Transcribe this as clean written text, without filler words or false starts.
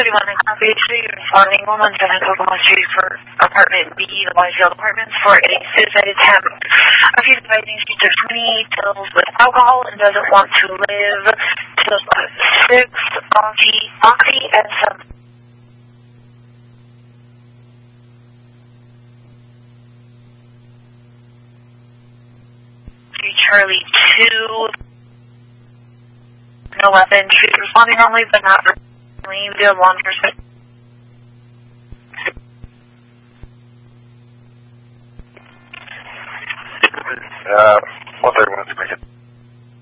31 in copy. You're responding 117 Kokomo Street for apartment B, the Whitefield Apartments, for a suicide attempt. A few advising she took 20 pills with alcohol and doesn't want to live. Pills with 6, oxy, and some. Charlie 2. No weapon. She's responding normally, but not really. The law enforcement